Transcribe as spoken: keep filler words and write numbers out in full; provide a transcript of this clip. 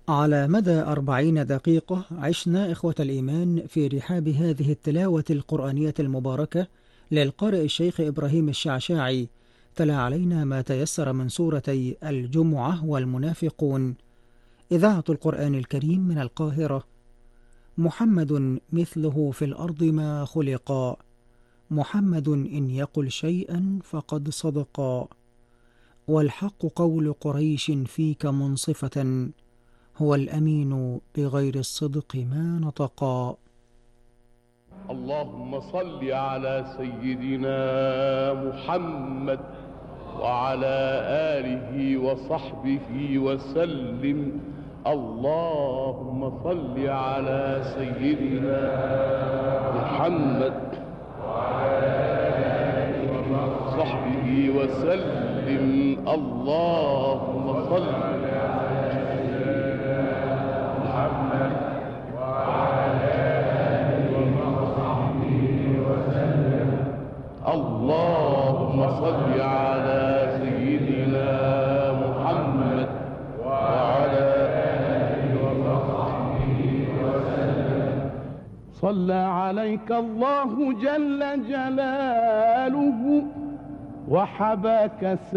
على مدى أربعين دقيقة عشنا إخوة الإيمان في رحاب هذه التلاوة القرآنية المباركة للقارئ الشيخ إبراهيم الشعشاعي. تلا علينا ما تيسر من سورتي الجمعة والمنافقون. إذاعة القرآن الكريم من القاهرة. محمد مثله في الأرض ما خلقا، محمد إن يقل شيئا فقد صدقا، والحق قول قريش فيك منصفة، هو الأمين بغير الصدق ما نطقا. اللهم صل على سيدنا محمد وعلى آله وصحبه وسلم. اللهم صل على سيدنا محمد وعلى آله وصحبه وسلم. اللهم صل على سيدنا محمد وعلى آله وصحبه وسلم. اللهم صل على سيدنا محمد وعلى آله وصحبه وسلم. صلى عليك الله جل جلاله وحباك